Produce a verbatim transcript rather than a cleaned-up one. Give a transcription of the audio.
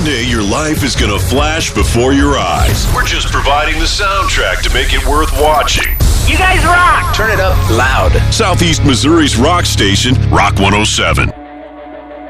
Someday your life is going to flash before your eyes. We're just providing the soundtrack to make it worth watching. You guys rock! Turn it up loud. Southeast Missouri's rock station, Rock one oh seven.